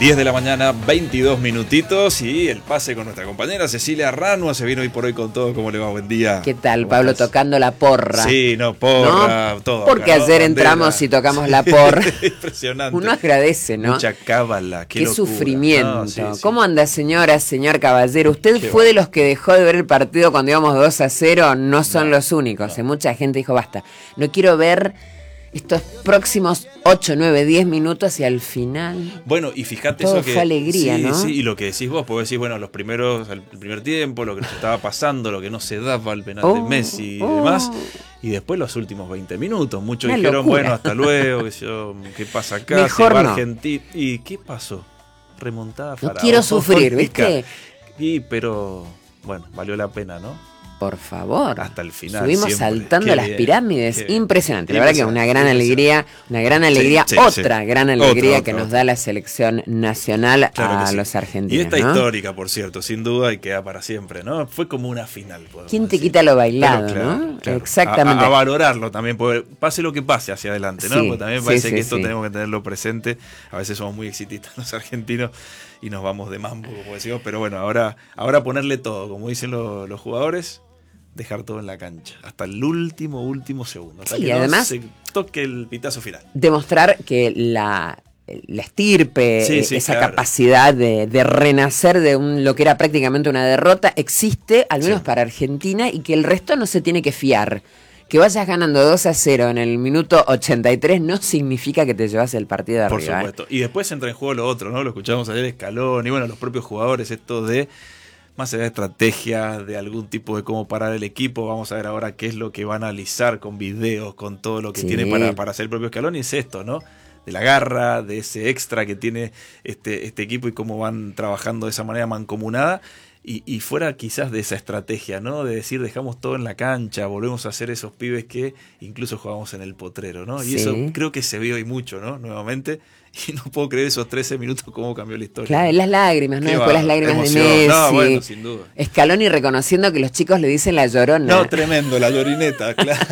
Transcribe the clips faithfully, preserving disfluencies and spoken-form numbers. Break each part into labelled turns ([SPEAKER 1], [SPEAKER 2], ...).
[SPEAKER 1] diez de la mañana, veintidós minutitos y el pase con nuestra compañera Cecilia Ranua. Se vino hoy por hoy con todo. ¿Cómo le va? Buen día.
[SPEAKER 2] ¿Qué tal, Pablo? Estás? Tocando la porra.
[SPEAKER 1] Sí, no, porra, ¿no? Todo.
[SPEAKER 2] Porque acá, ayer ¿no? entramos Bandera. Y tocamos la porra.
[SPEAKER 1] Impresionante.
[SPEAKER 2] Uno agradece, ¿no?
[SPEAKER 1] Mucha cábala. Qué,
[SPEAKER 2] qué
[SPEAKER 1] locura.
[SPEAKER 2] Sufrimiento.
[SPEAKER 1] No, sí, sí.
[SPEAKER 2] ¿Cómo anda, señora, señor caballero? Usted qué fue va. de los que dejó de ver el partido cuando íbamos dos a cero. No son no, los únicos. No. Mucha gente dijo, basta. No quiero ver estos próximos ocho, nueve, diez minutos y al final.
[SPEAKER 1] Bueno, y fíjate
[SPEAKER 2] todo
[SPEAKER 1] eso que.
[SPEAKER 2] Fue alegría,
[SPEAKER 1] sí,
[SPEAKER 2] ¿no?
[SPEAKER 1] Sí, y lo que decís vos, porque decís, bueno, los primeros, el primer tiempo, lo que nos estaba pasando, lo que no se daba, el penal oh, de Messi y oh. demás. Y después los últimos veinte minutos. Muchos Una dijeron, locura. bueno, hasta luego, qué, yo, ¿qué pasa acá?
[SPEAKER 2] Mejor
[SPEAKER 1] se va
[SPEAKER 2] no.
[SPEAKER 1] Argentina. ¿Y qué pasó? Remontada
[SPEAKER 2] No quiero sufrir, ¿viste?
[SPEAKER 1] Y, pero, bueno, valió la pena, ¿no?
[SPEAKER 2] Por favor.
[SPEAKER 1] Hasta el final.
[SPEAKER 2] Subimos
[SPEAKER 1] siempre.
[SPEAKER 2] saltando
[SPEAKER 1] Qué
[SPEAKER 2] las
[SPEAKER 1] bien,
[SPEAKER 2] pirámides. Impresionante. La verdad que una gran alegría, una gran
[SPEAKER 1] Sí,
[SPEAKER 2] alegría,
[SPEAKER 1] sí,
[SPEAKER 2] otra
[SPEAKER 1] sí.
[SPEAKER 2] gran alegría
[SPEAKER 1] otra,
[SPEAKER 2] que
[SPEAKER 1] otra,
[SPEAKER 2] nos
[SPEAKER 1] otra.
[SPEAKER 2] da la selección nacional claro a sí. los argentinos.
[SPEAKER 1] Y esta
[SPEAKER 2] ¿no?
[SPEAKER 1] histórica, por cierto, sin duda y queda para siempre, ¿no? Fue como una final.
[SPEAKER 2] ¿Quién te
[SPEAKER 1] decir.
[SPEAKER 2] quita lo bailado,
[SPEAKER 1] Pero, claro,
[SPEAKER 2] no?
[SPEAKER 1] Claro.
[SPEAKER 2] Exactamente.
[SPEAKER 1] A, a, a valorarlo también, porque pase lo que pase hacia adelante, ¿no?
[SPEAKER 2] Sí,
[SPEAKER 1] Porque también me parece
[SPEAKER 2] sí,
[SPEAKER 1] que
[SPEAKER 2] sí,
[SPEAKER 1] esto
[SPEAKER 2] sí.
[SPEAKER 1] tenemos que tenerlo presente. A veces somos muy exitistas los argentinos y nos vamos de mambo, como decimos, pero bueno, ahora, ahora ponerle todo, como dicen los, los jugadores. Dejar todo en la cancha, hasta el último, último segundo. Hasta
[SPEAKER 2] sí,
[SPEAKER 1] que
[SPEAKER 2] y además
[SPEAKER 1] no se toque el pitazo final.
[SPEAKER 2] Demostrar que la, la estirpe,
[SPEAKER 1] sí, sí,
[SPEAKER 2] esa
[SPEAKER 1] claro.
[SPEAKER 2] capacidad de, de renacer de un, lo que era prácticamente una derrota, existe, al menos sí. para Argentina, y que el resto no se tiene que fiar. Que vayas ganando dos a cero en el minuto ochenta y tres no significa que te llevas el partido de arriba.
[SPEAKER 1] Por supuesto. ¿eh? Y después entra en juego lo otro, ¿no? Lo escuchamos ayer, Scaloni, y bueno, los propios jugadores, esto de más allá de estrategia, de algún tipo de cómo parar el equipo, vamos a ver ahora qué es lo que va a analizar con videos, con todo lo que sí. tiene para, para hacer el propio Scaloni, es esto, ¿no? De la garra, de ese extra que tiene este, este equipo y cómo van trabajando de esa manera mancomunada. Y, y fuera quizás de esa estrategia, ¿no? De decir, dejamos todo en la cancha, volvemos a hacer esos pibes que incluso jugamos en el potrero, ¿no? Y sí. eso creo que se vio hoy mucho, ¿no? Nuevamente. Y no puedo creer esos trece minutos cómo cambió la historia.
[SPEAKER 2] Claro, las lágrimas, ¿no? Después las lágrimas
[SPEAKER 1] emoción.
[SPEAKER 2] de Messi.
[SPEAKER 1] No, bueno, sin duda.
[SPEAKER 2] Scaloni reconociendo que los chicos le dicen la llorona.
[SPEAKER 1] No, tremendo, la llorineta, claro.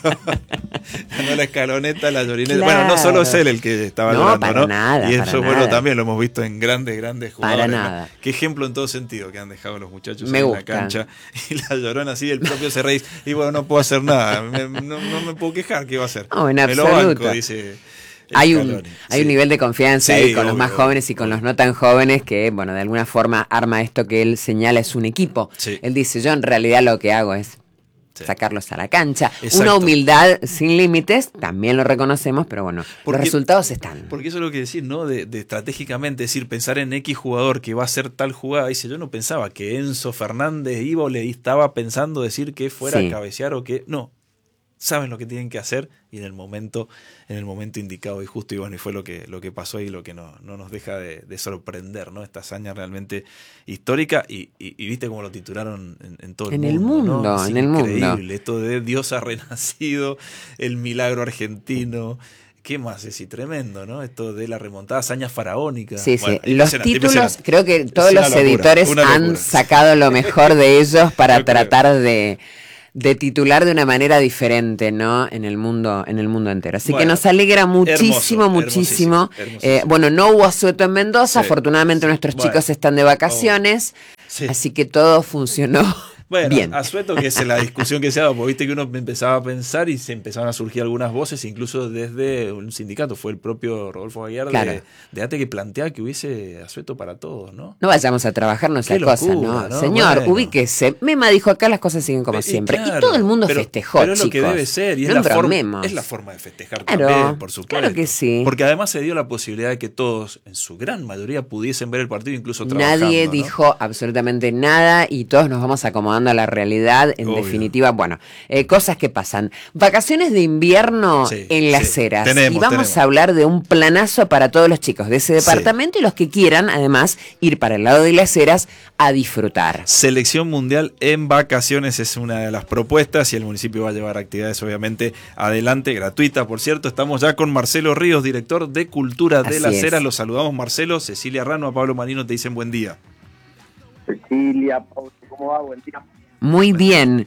[SPEAKER 1] No la escaloneta, la llorineta.
[SPEAKER 2] Claro.
[SPEAKER 1] Bueno, no solo es él el que estaba
[SPEAKER 2] no,
[SPEAKER 1] llorando,
[SPEAKER 2] para
[SPEAKER 1] ¿no?
[SPEAKER 2] Nada,
[SPEAKER 1] y
[SPEAKER 2] para
[SPEAKER 1] eso,
[SPEAKER 2] nada.
[SPEAKER 1] bueno, también lo hemos visto en grandes, grandes jugadores.
[SPEAKER 2] Para nada.
[SPEAKER 1] ¿no? Qué ejemplo en todo sentido que han dejado los muchachos
[SPEAKER 2] me
[SPEAKER 1] en
[SPEAKER 2] gusta.
[SPEAKER 1] la cancha. Y la llorona así, el propio se reí. Y bueno, no puedo hacer nada, me, no, no me puedo quejar, ¿qué va a hacer?
[SPEAKER 2] No, en
[SPEAKER 1] me
[SPEAKER 2] absoluto.
[SPEAKER 1] lo banco, dice.
[SPEAKER 2] Hay un, hay sí. un nivel de confianza
[SPEAKER 1] sí,
[SPEAKER 2] ahí con
[SPEAKER 1] obvio,
[SPEAKER 2] los más jóvenes y con los no tan jóvenes que, bueno, de alguna forma arma esto que él señala es un equipo.
[SPEAKER 1] Sí.
[SPEAKER 2] Él dice, yo en realidad lo que hago es sí. sacarlos a la cancha.
[SPEAKER 1] Exacto.
[SPEAKER 2] Una humildad sin límites, también lo reconocemos, pero bueno,
[SPEAKER 1] porque,
[SPEAKER 2] los resultados están.
[SPEAKER 1] Porque eso es lo que decir, ¿no? De, de estratégicamente, es decir, pensar en X jugador que va a hacer tal jugada. Dice, yo no pensaba que Enzo Fernández iba o le estaba pensando decir que fuera sí. a cabecear o que... No. Saben lo que tienen que hacer y en el momento en el momento indicado y justo y bueno y fue lo que lo que pasó y lo que no, no nos deja de, de sorprender, ¿no? Esta hazaña realmente histórica y, y, y viste cómo lo titularon en, en todo el
[SPEAKER 2] en
[SPEAKER 1] mundo,
[SPEAKER 2] el mundo
[SPEAKER 1] ¿no? Es
[SPEAKER 2] en
[SPEAKER 1] increíble,
[SPEAKER 2] el mundo
[SPEAKER 1] esto de Dios ha renacido, el milagro argentino. ¿Qué más? Es y tremendo, ¿no? Esto de la remontada, hazaña faraónica.
[SPEAKER 2] Sí,
[SPEAKER 1] bueno,
[SPEAKER 2] sí. Los títulos, creo que todos
[SPEAKER 1] es
[SPEAKER 2] los
[SPEAKER 1] locura,
[SPEAKER 2] editores han sacado lo mejor de ellos para tratar de de titular de una manera diferente, ¿no? En el mundo, en el mundo entero. Así bueno, que nos alegra muchísimo, hermoso, muchísimo. Hermosísimo, hermosísimo. Eh, bueno, no hubo asueto en Mendoza, sí, afortunadamente sí. nuestros bueno, chicos están de vacaciones, oh, sí. así que todo funcionó.
[SPEAKER 1] Bueno,
[SPEAKER 2] bien.
[SPEAKER 1] asueto que es la discusión que se ha dado, porque viste que uno empezaba a pensar y se empezaron a surgir algunas voces, incluso desde un sindicato, fue el propio Rodolfo Aguiar claro. de, de ATE que plantea que hubiese asueto para todos, ¿no?
[SPEAKER 2] No vayamos a trabajar nuestra cosa, ¿no? ¿no? Señor, bueno. ubíquese. Mema dijo acá las cosas siguen como y, siempre. Claro, y todo el mundo
[SPEAKER 1] pero,
[SPEAKER 2] festejó,
[SPEAKER 1] pero es
[SPEAKER 2] chicos.
[SPEAKER 1] lo que debe ser, y es,
[SPEAKER 2] no
[SPEAKER 1] la forma, es la forma de festejar claro, también, por supuesto.
[SPEAKER 2] Claro que sí.
[SPEAKER 1] Porque además se dio la posibilidad de que todos, en su gran mayoría, pudiesen ver el partido, incluso trabajando.
[SPEAKER 2] Nadie
[SPEAKER 1] ¿no?
[SPEAKER 2] dijo absolutamente nada y todos nos vamos acomodando a la realidad. En Obvio. definitiva, bueno, eh, cosas que pasan. Vacaciones de invierno sí, en Las sí. Heras.
[SPEAKER 1] Tenemos,
[SPEAKER 2] y vamos
[SPEAKER 1] tenemos.
[SPEAKER 2] a hablar de un planazo para todos los chicos de ese departamento sí. y los que quieran, además, ir para el lado de Las Heras a disfrutar.
[SPEAKER 1] Selección mundial en vacaciones es una de las propuestas y el municipio va a llevar actividades, obviamente, adelante, gratuita, por cierto. Estamos ya con Marcelo Ríos, director de Cultura de Así Las Heras. Los saludamos, Marcelo. Cecilia Ranua, Pablo Marino te dicen buen día.
[SPEAKER 3] Cecilia, Pablo, ¿cómo va? Buen día.
[SPEAKER 2] Muy bien,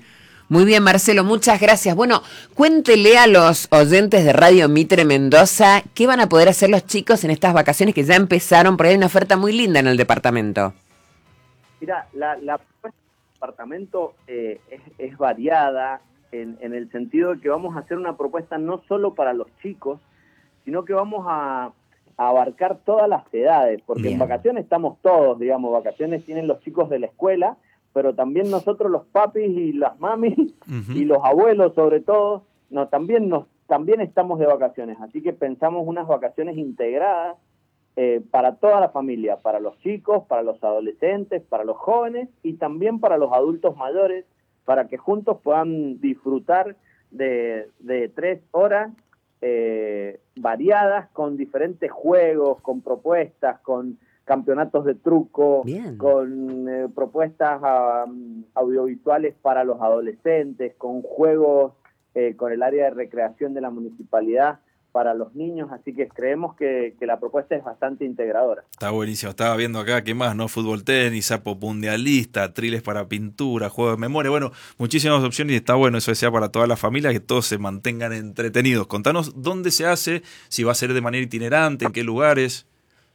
[SPEAKER 2] Muy bien, Marcelo, muchas gracias. Bueno, cuéntele a los oyentes de Radio Mitre Mendoza qué van a poder hacer los chicos en estas vacaciones que ya empezaron, porque hay una oferta muy linda en el departamento.
[SPEAKER 3] Mira, la, la propuesta del departamento eh, es, es variada en, en el sentido de que vamos a hacer una propuesta no solo para los chicos, sino que vamos a, a abarcar todas las edades, porque bien. En vacaciones estamos todos, digamos, vacaciones tienen los chicos de la escuela, pero también nosotros los papis y las mamis uh-huh. y los abuelos sobre todo, no, también, nos, también estamos de vacaciones, así que pensamos unas vacaciones integradas eh, para toda la familia, para los chicos, para los adolescentes, para los jóvenes y también para los adultos mayores, para que juntos puedan disfrutar de, de tres horas eh, variadas con diferentes juegos, con propuestas, con campeonatos de truco, Bien. con eh, propuestas um, audiovisuales para los adolescentes, con juegos eh, con el área de recreación de la municipalidad para los niños, así que creemos que, que la propuesta es bastante integradora.
[SPEAKER 1] Está buenísimo, estaba viendo acá, ¿qué más? ¿No? Fútbol, tenis, sapo mundialista, triles para pintura, juego de memoria, bueno, muchísimas opciones y está bueno eso sea para toda la familia, que todos se mantengan entretenidos. Contanos dónde se hace, si va a ser de manera itinerante, en qué lugares.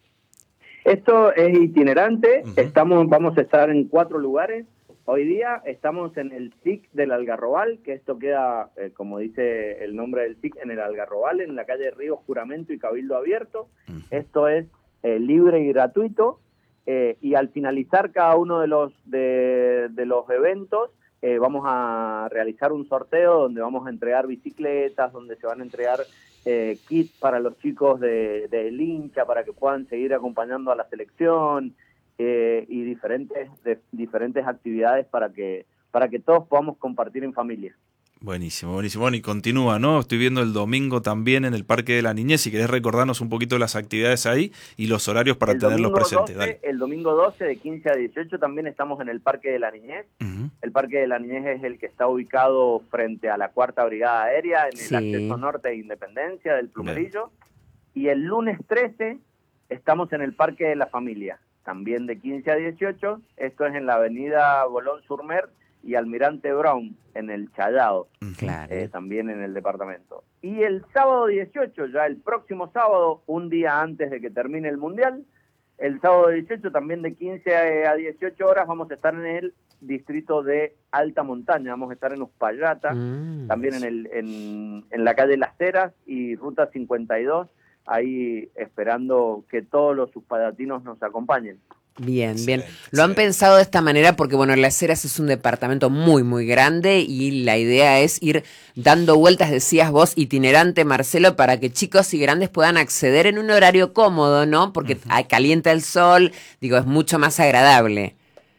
[SPEAKER 3] Esto es itinerante, uh-huh. estamos, vamos a estar en cuatro lugares. Hoy día estamos en el S I C del Algarrobal, que esto queda, eh, como dice el nombre del S I C, en el Algarrobal, en la calle Río Juramento y Cabildo Abierto. Uh-huh. Esto es eh, libre y gratuito, eh, y al finalizar cada uno de los, de, de los eventos, eh, vamos a realizar un sorteo donde vamos a entregar bicicletas, donde se van a entregar Eh, kits para los chicos de, del hincha para que puedan seguir acompañando a la selección eh, y diferentes de, diferentes actividades para que para que todos podamos compartir en familia.
[SPEAKER 1] Buenísimo, buenísimo. Bueno, y continúa, ¿no? Estoy viendo el domingo también en el Parque de la Niñez. Si querés recordarnos un poquito las actividades ahí y los horarios para el tenerlos presentes.
[SPEAKER 3] doce, el domingo doce de quince a dieciocho también estamos en el Parque de la Niñez. Uh-huh. El Parque de la Niñez es el que está ubicado frente a la Cuarta Brigada Aérea en el sí. acceso norte de Independencia del Plumerillo. Bien. Y el lunes trece estamos en el Parque de la Familia, también de quince a dieciocho. Esto es en la avenida Bolón Surmer y Almirante Brown en el Chayado, claro. eh, también en el departamento. Y el sábado dieciocho, ya el próximo sábado, un día antes de que termine el Mundial, el sábado dieciocho también de quince a dieciocho horas vamos a estar en el distrito de Alta Montaña, vamos a estar en Uspallata, mm. también en, el, en, en la calle Las Heras y Ruta cincuenta y dos, ahí esperando que todos los uspallatinos nos acompañen.
[SPEAKER 2] Bien, excelente, bien. Lo han pensado de esta manera porque, bueno, Las Heras es un departamento muy, muy grande y la idea es ir dando vueltas, decías vos, itinerante, Marcelo, para que chicos y grandes puedan acceder en un horario cómodo, ¿no? Porque uh-huh. calienta el sol, digo, es mucho más agradable.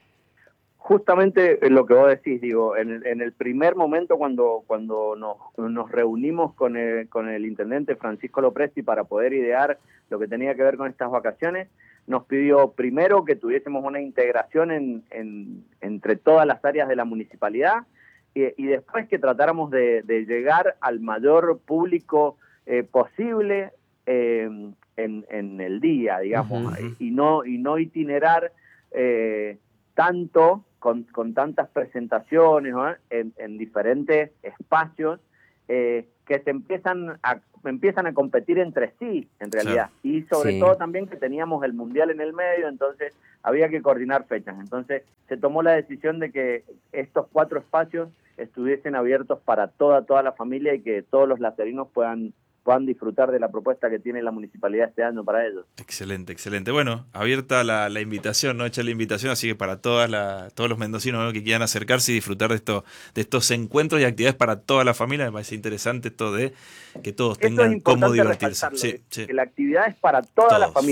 [SPEAKER 3] Justamente lo que vos decís, digo, en el, en el primer momento cuando, cuando nos, nos reunimos con el, con el intendente Francisco Lopresti para poder idear lo que tenía que ver con estas vacaciones, nos pidió primero que tuviésemos una integración en, en, entre todas las áreas de la municipalidad y, y después que tratáramos de, de llegar al mayor público eh, posible eh, en, en el día, digamos, uh-huh. y, no, y no itinerar eh, tanto con, con tantas presentaciones, ¿no? en, en diferentes espacios eh, que se empiezan a empiezan a competir entre sí, en realidad, sí. y sobre sí. todo también que teníamos el Mundial en el medio, entonces había que coordinar fechas, entonces se tomó la decisión de que estos cuatro espacios estuviesen abiertos para toda, toda la familia y que todos los lacerinos puedan puedan disfrutar de la propuesta que tiene la municipalidad este año para ellos.
[SPEAKER 1] Excelente, excelente. Bueno, abierta la, la invitación, ¿no? Hecha la invitación, así que para todas la, todos los mendocinos, ¿no? que quieran acercarse y disfrutar de esto, de estos encuentros y actividades para toda la familia, me parece interesante esto de que todos tengan cómo divertirse.
[SPEAKER 3] Sí, sí. Que la actividad es para toda todos. la familia.